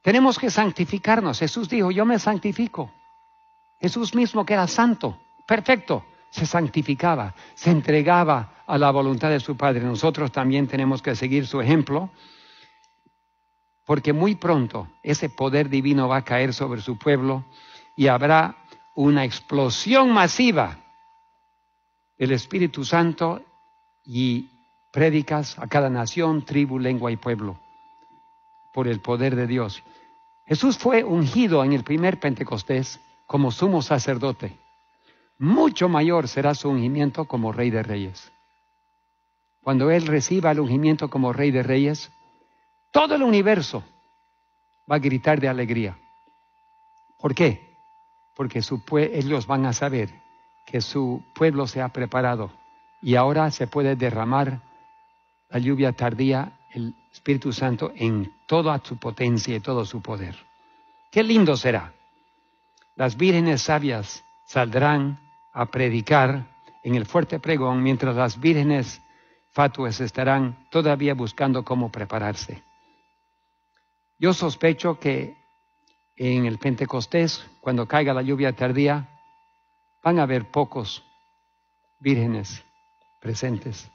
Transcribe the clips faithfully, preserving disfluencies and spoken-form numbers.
Tenemos que santificarnos. Jesús dijo, yo me santifico. Jesús mismo, que era santo, perfecto, se santificaba, se entregaba a la voluntad de su Padre. Nosotros también tenemos que seguir su ejemplo, porque muy pronto ese poder divino va a caer sobre su pueblo y habrá una explosión masiva del Espíritu Santo y prédicas a cada nación, tribu, lengua y pueblo por el poder de Dios. Jesús fue ungido en el primer Pentecostés como sumo sacerdote. Mucho mayor será su ungimiento como Rey de Reyes. Cuando Él reciba el ungimiento como Rey de Reyes, todo el universo va a gritar de alegría. ¿Por qué? Porque su pue- ellos van a saber que su pueblo se ha preparado y ahora se puede derramar la lluvia tardía, el Espíritu Santo, en toda su potencia y todo su poder. ¡Qué lindo será! Las vírgenes sabias saldrán a predicar en el fuerte pregón, mientras las vírgenes fatuas estarán todavía buscando cómo prepararse. Yo sospecho que en el Pentecostés, cuando caiga la lluvia tardía, van a haber pocos vírgenes presentes.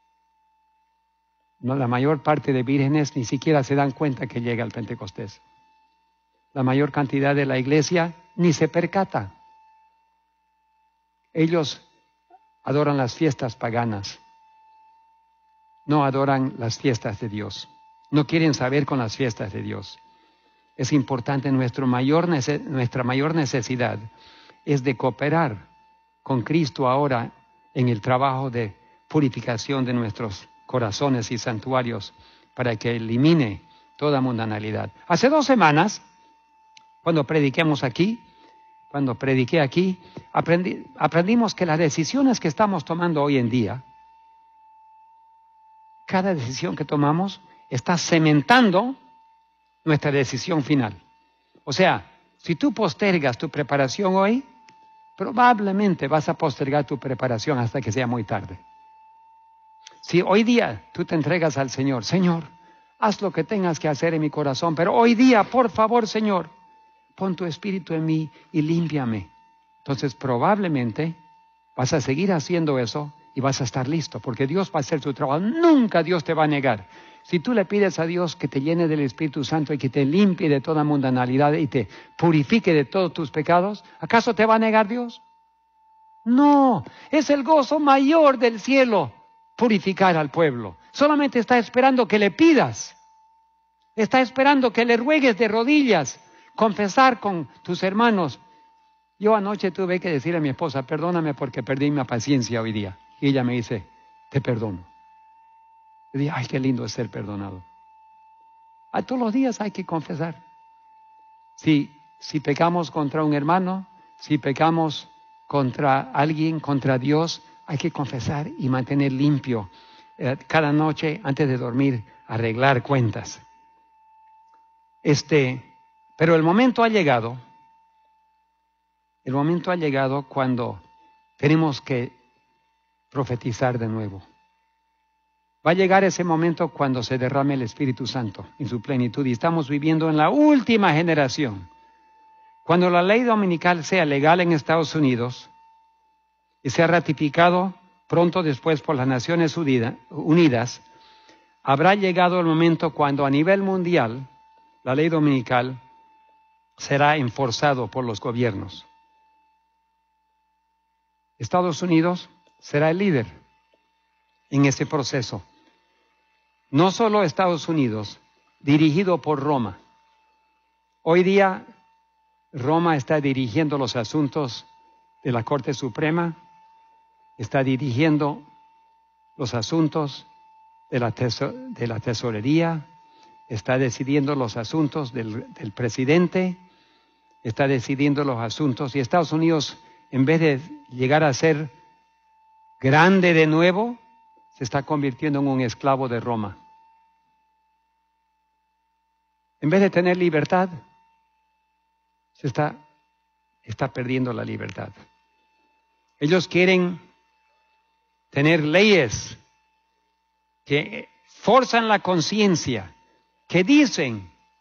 No, la mayor parte de vírgenes ni siquiera se dan cuenta que llega el Pentecostés. La mayor cantidad de la iglesia ni se percata. Ellos adoran las fiestas paganas, no adoran las fiestas de Dios. No quieren saber con las fiestas de Dios. Es importante, nuestro mayor nece- nuestra mayor necesidad es de cooperar con Cristo ahora en el trabajo de purificación de nuestros corazones y santuarios para que elimine toda mundanalidad. Hace dos semanas, cuando prediquemos aquí, cuando prediqué aquí, aprendí, aprendimos que las decisiones que estamos tomando hoy en día, cada decisión que tomamos está cementando nuestra decisión final. O sea, si tú postergas tu preparación hoy, probablemente vas a postergar tu preparación hasta que sea muy tarde. Si hoy día tú te entregas al Señor, Señor, haz lo que tengas que hacer en mi corazón, pero hoy día, por favor, Señor, pon tu espíritu en mí y límpiame. Entonces probablemente vas a seguir haciendo eso y vas a estar listo, porque Dios va a hacer su trabajo. Nunca Dios te va a negar. Si tú le pides a Dios que te llene del Espíritu Santo y que te limpie de toda mundanalidad y te purifique de todos tus pecados, ¿acaso te va a negar Dios? No, es el gozo mayor del cielo purificar al pueblo. Solamente está esperando que le pidas. Está esperando que le ruegues de rodillas, confesar con tus hermanos. Yo anoche tuve que decirle a mi esposa, perdóname porque perdí mi paciencia hoy día. Y ella me dice, te perdono. Y dije, ay, qué lindo es ser perdonado. A todos los días hay que confesar. Si, si pecamos contra un hermano, si pecamos contra alguien, contra Dios, hay que confesar y mantener limpio. Eh, cada noche, antes de dormir, arreglar cuentas. Este, pero el momento ha llegado, el momento ha llegado cuando tenemos que profetizar de nuevo. Va a llegar ese momento cuando se derrame el Espíritu Santo en su plenitud y estamos viviendo en la última generación. Cuando la ley dominical sea legal en Estados Unidos y sea ratificado pronto después por las Naciones Unidas, habrá llegado el momento cuando a nivel mundial la ley dominical será enforzado por los gobiernos. Estados Unidos será el líder en ese proceso. No solo Estados Unidos, dirigido por Roma. Hoy día Roma está dirigiendo los asuntos de la Corte Suprema, está dirigiendo los asuntos de la, teso- de la tesorería, está decidiendo los asuntos del, del presidente, está decidiendo los asuntos, y Estados Unidos, en vez de llegar a ser grande de nuevo, se está convirtiendo en un esclavo de Roma. En vez de tener libertad, se está, está perdiendo la libertad. Ellos quieren tener leyes que forzan la conciencia, que dicen